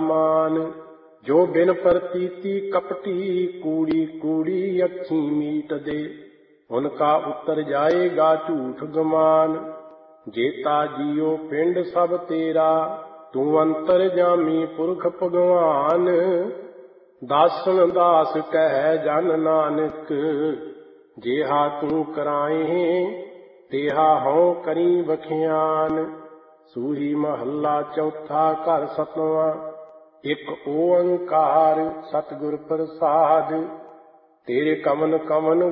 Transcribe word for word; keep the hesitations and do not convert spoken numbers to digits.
मान। जो बिन प्रतीति कपटी कूड़ी कूड़ी अखी मीट दे, उनका उतर जाएगा झूठ गमान। जेता जियो पिंड सब तेरा, तू अंतर जामी पुरख भगवान। दासन दास कह जन नानक, जेहा तू कराए तेहा हों करी बखियान। सूही महला चौथा घर सतवां, एक ओंकार सतगुर प्रसाद। तेरे कमन कमन